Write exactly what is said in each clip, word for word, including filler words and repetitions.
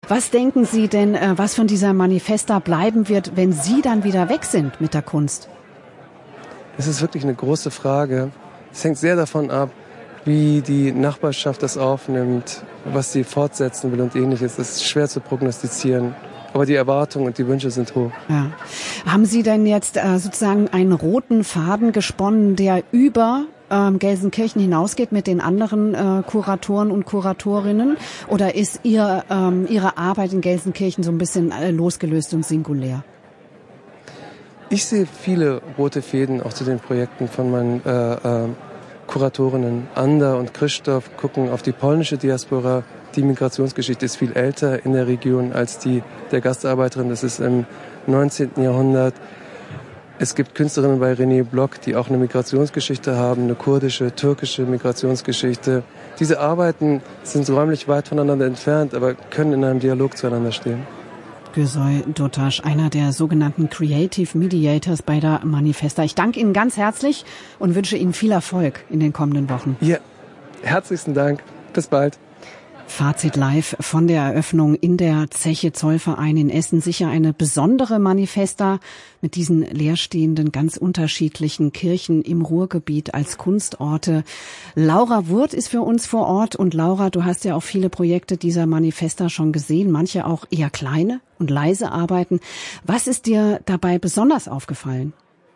Was denken Sie denn, was von dieser Manifesta bleiben wird, wenn Sie dann wieder weg sind mit der Kunst? Das ist wirklich eine große Frage. Es hängt sehr davon ab, wie die Nachbarschaft das aufnimmt, was sie fortsetzen will und ähnliches. Das ist schwer zu prognostizieren. Aber die Erwartungen und die Wünsche sind hoch. Ja. Haben Sie denn jetzt äh, sozusagen einen roten Faden gesponnen, der über ähm, Gelsenkirchen hinausgeht mit den anderen äh, Kuratoren und Kuratorinnen? Oder ist ihr, ähm, Ihre Arbeit in Gelsenkirchen so ein bisschen äh, losgelöst und singulär? Ich sehe viele rote Fäden auch zu den Projekten von meinen äh, äh, Kuratorinnen. Ander und Krzysztof gucken auf die polnische Diaspora. Die Migrationsgeschichte ist viel älter in der Region als die der Gastarbeiterin. Das ist im neunzehnten Jahrhundert. Es gibt Künstlerinnen bei René Block, die auch eine Migrationsgeschichte haben, eine kurdische, türkische Migrationsgeschichte. Diese Arbeiten sind räumlich weit voneinander entfernt, aber können in einem Dialog zueinander stehen. Gürsöy Dotaş, einer der sogenannten Creative Mediators bei der Manifesta. Ich danke Ihnen ganz herzlich und wünsche Ihnen viel Erfolg in den kommenden Wochen. Ja, herzlichen Dank. Bis bald. Fazit live von der Eröffnung in der Zeche Zollverein in Essen. Sicher eine besondere Manifesta mit diesen leerstehenden, ganz unterschiedlichen Kirchen im Ruhrgebiet als Kunstorte. Laura Wurth ist für uns vor Ort. Und Laura, du hast ja auch viele Projekte dieser Manifesta schon gesehen, manche auch eher kleine und leise Arbeiten. Was ist dir dabei besonders aufgefallen?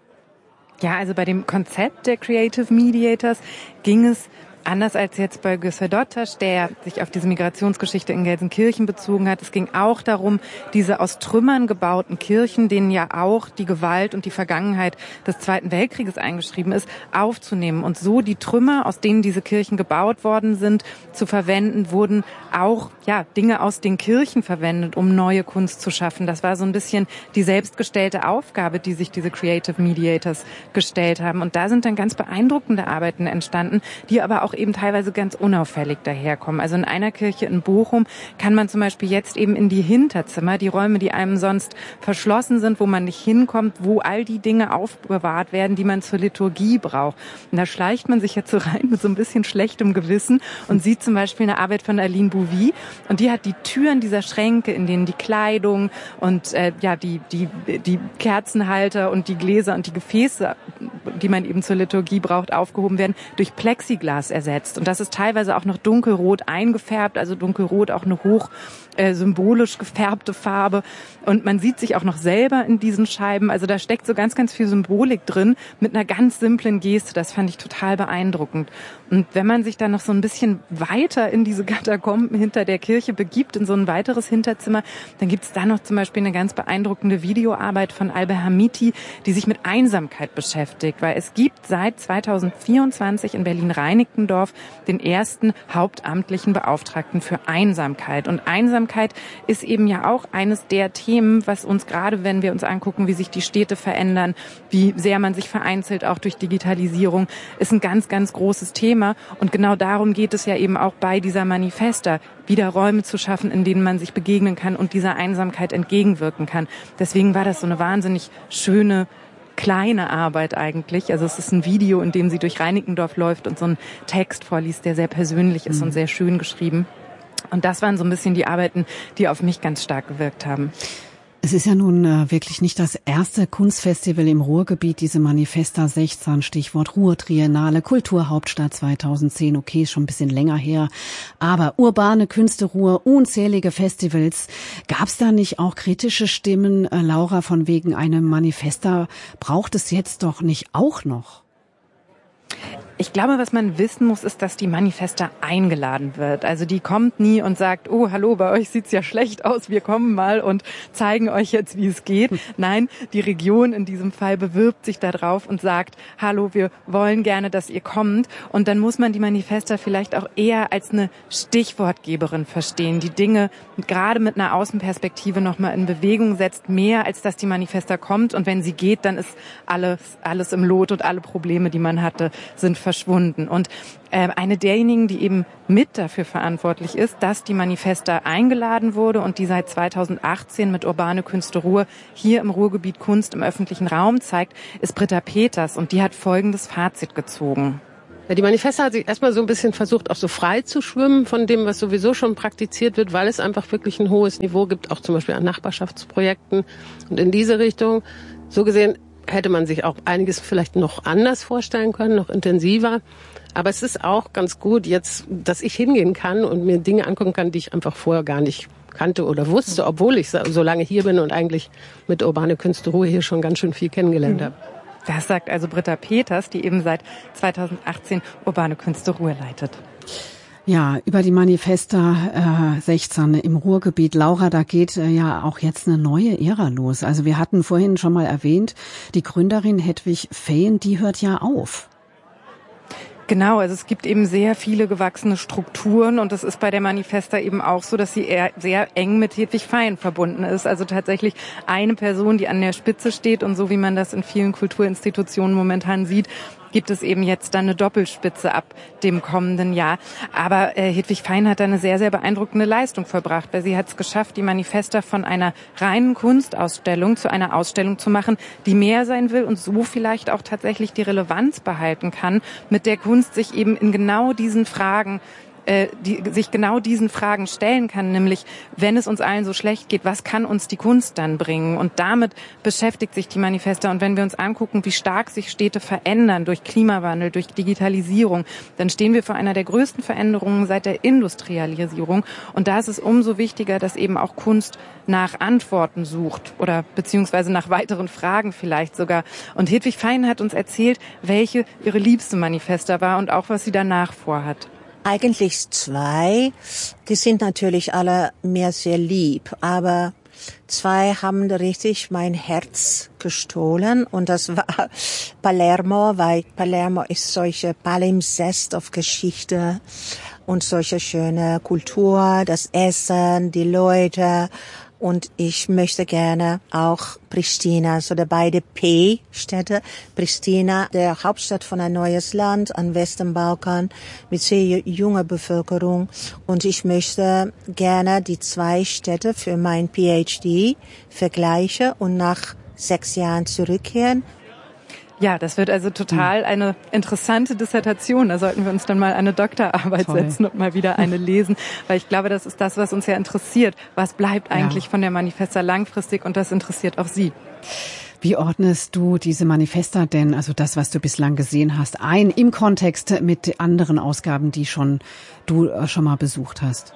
Ja, also bei dem Konzept der Creative Mediators ging es anders als jetzt bei Gürsöy Dotaş, der sich auf diese Migrationsgeschichte in Gelsenkirchen bezogen hat. Es ging auch darum, diese aus Trümmern gebauten Kirchen, denen ja auch die Gewalt und die Vergangenheit des Zweiten Weltkrieges eingeschrieben ist, aufzunehmen. Und so die Trümmer, aus denen diese Kirchen gebaut worden sind, zu verwenden, wurden auch ja Dinge aus den Kirchen verwendet, um neue Kunst zu schaffen. Das war so ein bisschen die selbstgestellte Aufgabe, die sich diese Creative Mediators gestellt haben. Und da sind dann ganz beeindruckende Arbeiten entstanden, die aber auch eben teilweise ganz unauffällig daherkommen. Also in einer Kirche in Bochum kann man zum Beispiel jetzt eben in die Hinterzimmer, die Räume, die einem sonst verschlossen sind, wo man nicht hinkommt, wo all die Dinge aufbewahrt werden, die man zur Liturgie braucht. Und da schleicht man sich jetzt so rein mit so ein bisschen schlechtem Gewissen und sieht zum Beispiel eine Arbeit von Aline Bouvy und die hat die Türen dieser Schränke, in denen die Kleidung und äh, ja die die die Kerzenhalter und die Gläser und die Gefäße, die man eben zur Liturgie braucht, aufgehoben werden, durch Plexiglas ersetzt. Und das ist teilweise auch noch dunkelrot eingefärbt, also dunkelrot auch eine hoch äh, symbolisch gefärbte Farbe. Und man sieht sich auch noch selber in diesen Scheiben. Also da steckt so ganz, ganz viel Symbolik drin mit einer ganz simplen Geste. Das fand ich total beeindruckend. Und wenn man sich dann noch so ein bisschen weiter in diese Katakomben hinter der Kirche begibt, in so ein weiteres Hinterzimmer, dann gibt es da noch zum Beispiel eine ganz beeindruckende Videoarbeit von Albe Hamiti, die sich mit Einsamkeit beschäftigt. Weil es gibt seit zweitausendvierundzwanzig in Berlin-Reinickendorf den ersten hauptamtlichen Beauftragten für Einsamkeit. Und Einsamkeit ist eben ja auch eines der Themen, was uns gerade, wenn wir uns angucken, wie sich die Städte verändern, wie sehr man sich vereinzelt, auch durch Digitalisierung, ist ein ganz, ganz großes Thema. Und genau darum geht es ja eben auch bei dieser Manifesta, wieder Räume zu schaffen, in denen man sich begegnen kann und dieser Einsamkeit entgegenwirken kann. Deswegen war das so eine wahnsinnig schöne, kleine Arbeit eigentlich. Also es ist ein Video, in dem sie durch Reinickendorf läuft und so einen Text vorliest, der sehr persönlich ist mhm. und sehr schön geschrieben. Und das waren so ein bisschen die Arbeiten, die auf mich ganz stark gewirkt haben. Es ist ja nun äh, wirklich nicht das erste Kunstfestival im Ruhrgebiet, diese Manifesta sechzehn, Stichwort Ruhr-Triennale, Kulturhauptstadt zweitausendzehn, okay, ist schon ein bisschen länger her, aber urbane Künste Ruhr, unzählige Festivals. Gab es da nicht auch kritische Stimmen, äh, Laura, von wegen einem Manifesta braucht es jetzt doch nicht auch noch? Ich glaube, was man wissen muss, ist, dass die Manifesta eingeladen wird. Also die kommt nie und sagt, oh, hallo, bei euch sieht's ja schlecht aus, wir kommen mal und zeigen euch jetzt, wie es geht. Nein, die Region in diesem Fall bewirbt sich da drauf und sagt, hallo, wir wollen gerne, dass ihr kommt. Und dann muss man die Manifesta vielleicht auch eher als eine Stichwortgeberin verstehen, die Dinge gerade mit einer Außenperspektive nochmal in Bewegung setzt, mehr als dass die Manifesta kommt. Und wenn sie geht, dann ist alles, alles im Lot und alle Probleme, die man hatte, sind verschwunden. Und äh, eine derjenigen, die eben mit dafür verantwortlich ist, dass die Manifesta eingeladen wurde und die seit zweitausendachtzehn mit Urbane Künste Ruhr hier im Ruhrgebiet Kunst im öffentlichen Raum zeigt, ist Britta Peters. Und die hat folgendes Fazit gezogen. Ja, die Manifesta hat sich erstmal so ein bisschen versucht, auch so frei zu schwimmen von dem, was sowieso schon praktiziert wird, weil es einfach wirklich ein hohes Niveau gibt, auch zum Beispiel an Nachbarschaftsprojekten. Und in diese Richtung, so gesehen, hätte man sich auch einiges vielleicht noch anders vorstellen können, noch intensiver. Aber es ist auch ganz gut jetzt, dass ich hingehen kann und mir Dinge angucken kann, die ich einfach vorher gar nicht kannte oder wusste, obwohl ich so lange hier bin und eigentlich mit Urbane Künste Ruhr hier schon ganz schön viel kennengelernt habe. Das sagt also Britta Peters, die eben seit zweitausendachtzehn Urbane Künste Ruhr leitet. Ja, über die Manifesta äh, sechzehn im Ruhrgebiet. Laura, da geht äh, ja auch jetzt eine neue Ära los. Also wir hatten vorhin schon mal erwähnt, die Gründerin Hedwig Fehn, die hört ja auf. Genau, also es gibt eben sehr viele gewachsene Strukturen und das ist bei der Manifesta eben auch so, dass sie eher sehr eng mit Hedwig Fehn verbunden ist. Also tatsächlich eine Person, die an der Spitze steht und so wie man das in vielen Kulturinstitutionen momentan sieht, gibt es eben jetzt dann eine Doppelspitze ab dem kommenden Jahr. Aber äh, Hedwig Fehn hat da eine sehr, sehr beeindruckende Leistung vollbracht, weil sie hat es geschafft, die Manifesta von einer reinen Kunstausstellung zu einer Ausstellung zu machen, die mehr sein will und so vielleicht auch tatsächlich die Relevanz behalten kann, mit der Kunst sich eben in genau diesen Fragen die sich genau diesen Fragen stellen kann, nämlich wenn es uns allen so schlecht geht, was kann uns die Kunst dann bringen? Und damit beschäftigt sich die Manifesta. Und wenn wir uns angucken, wie stark sich Städte verändern durch Klimawandel, durch Digitalisierung, dann stehen wir vor einer der größten Veränderungen seit der Industrialisierung. Und da ist es umso wichtiger, dass eben auch Kunst nach Antworten sucht oder beziehungsweise nach weiteren Fragen vielleicht sogar. Und Hedwig Fehn hat uns erzählt, welche ihre liebste Manifesta war und auch, was sie danach vorhat. Eigentlich zwei. Die sind natürlich alle mir sehr lieb, aber zwei haben richtig mein Herz gestohlen und das war Palermo, weil Palermo ist solche Palimpsest auf Geschichte und solche schöne Kultur, das Essen, die Leute. Und ich möchte gerne auch Pristina, so der beide P-Städte. Pristina, der Hauptstadt von ein neues Land am Westbalkan mit sehr junger Bevölkerung. Und ich möchte gerne die zwei Städte für mein PhD vergleichen und nach sechs Jahren zurückkehren. Ja, das wird also total eine interessante Dissertation. Da sollten wir uns dann mal eine Doktorarbeit Toll. setzen und mal wieder eine lesen. Weil ich glaube, das ist das, was uns ja interessiert. Was bleibt eigentlich ja. von der Manifesta langfristig? Und das interessiert auch Sie. Wie ordnest du diese Manifesta denn, also das, was du bislang gesehen hast, ein im Kontext mit anderen Ausgaben, die schon du schon mal besucht hast?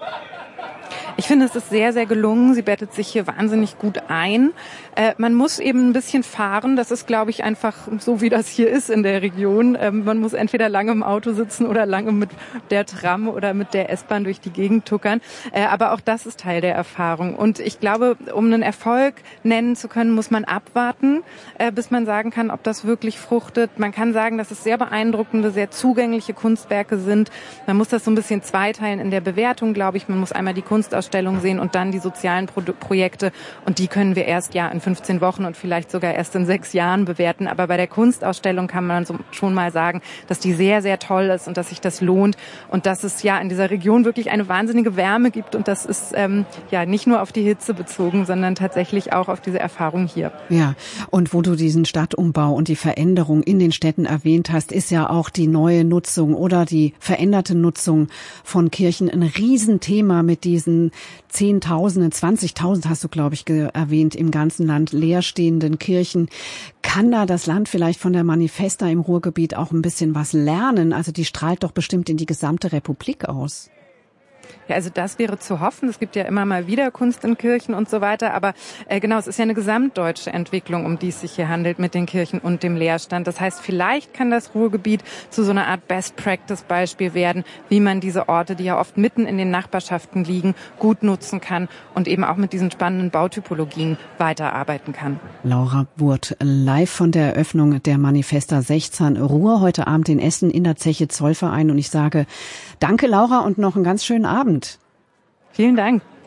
Ich finde, es ist sehr, sehr gelungen. Sie bettet sich hier wahnsinnig gut ein. Äh, man muss eben ein bisschen fahren. Das ist, glaube ich, einfach so, wie das hier ist in der Region. Ähm, man muss entweder lange im Auto sitzen oder lange mit der Tram oder mit der S-Bahn durch die Gegend tuckern. Äh, aber auch das ist Teil der Erfahrung. Und ich glaube, um einen Erfolg nennen zu können, muss man abwarten, äh, bis man sagen kann, ob das wirklich fruchtet. Man kann sagen, dass es sehr beeindruckende, sehr zugängliche Kunstwerke sind. Man muss das so ein bisschen zweiteilen in der Bewertung, glaube ich. Man muss einmal die Kunstausstellung sehen und dann die sozialen Pro- Projekte. Und die können wir erst ja in fünfzehn Wochen und vielleicht sogar erst in sechs Jahren bewerten. Aber bei der Kunstausstellung kann man so schon mal sagen, dass die sehr, sehr toll ist und dass sich das lohnt und dass es ja in dieser Region wirklich eine wahnsinnige Wärme gibt. Und das ist ähm, ja nicht nur auf die Hitze bezogen, sondern tatsächlich auch auf diese Erfahrung hier. Ja, und wo du diesen Stadtumbau und die Veränderung in den Städten erwähnt hast, ist ja auch die neue Nutzung oder die veränderte Nutzung von Kirchen ein Riesenthema mit diesen Zehntausende, zwanzigtausend hast du, glaube ich, ge- erwähnt, im ganzen Land leerstehenden Kirchen. Kann da das Land vielleicht von der Manifesta im Ruhrgebiet auch ein bisschen was lernen? Also die strahlt doch bestimmt in die gesamte Republik aus. Ja, also das wäre zu hoffen. Es gibt ja immer mal wieder Kunst in Kirchen und so weiter. Aber äh, genau, es ist ja eine gesamtdeutsche Entwicklung, um die es sich hier handelt mit den Kirchen und dem Leerstand. Das heißt, vielleicht kann das Ruhrgebiet zu so einer Art Best-Practice-Beispiel werden, wie man diese Orte, die ja oft mitten in den Nachbarschaften liegen, gut nutzen kann und eben auch mit diesen spannenden Bautypologien weiterarbeiten kann. Laura Wurth, live von der Eröffnung der Manifesta sechzehn Ruhr, heute Abend in Essen in der Zeche Zollverein. Und ich sage danke, Laura, und noch einen ganz schönen Abend. Vielen Dank.